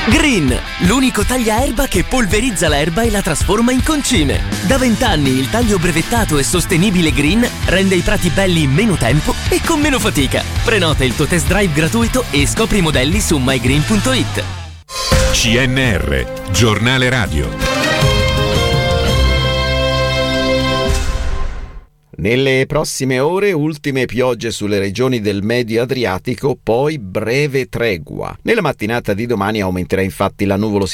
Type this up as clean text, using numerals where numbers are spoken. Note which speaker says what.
Speaker 1: Green, l'unico tagliaerba che polverizza l'erba e la trasforma in concime. Da 20 anni il taglio brevettato e sostenibile Green rende i prati belli in meno tempo e con meno fatica. Prenota il tuo test drive gratuito e scopri i modelli su mygreen.it.
Speaker 2: CNR, giornale radio.
Speaker 3: Nelle prossime ore ultime piogge sulle regioni del Medio Adriatico, poi breve tregua. Nella mattinata di domani aumenterà infatti la nuvolosità